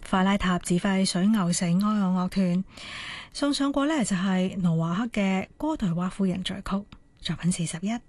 法拉塔指揮水牛城愛樂樂團送上過呢就係盧華克嘅《哥代瓦夫人序曲》，作品41。